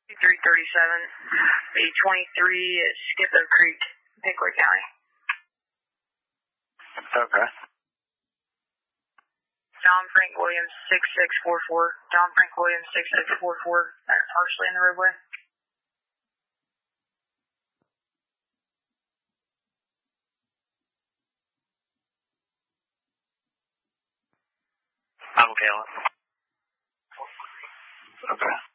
337, B23 at Skippo Creek, Pickwick County. Okay. John Frank Williams 6644. John Frank Williams 6644. Partially in the roadway. I'm Kalen. Okay.